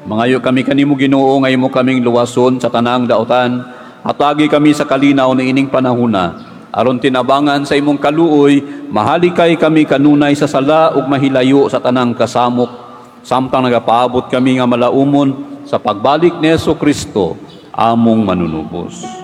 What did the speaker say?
Mangayo kami kanimo Ginoo nga imo kaming luwason sa tanang daotan, atagi kami sa kalinaw ni ining panahuna. Aron tinabangan sa imong kaluoy, mahalikay kami kanunay sa sala ug mahilayo sa tanang kasamok, samtang nagapaabot kami nga malaumon sa pagbalik ni Jesu Kristo, among manunubos.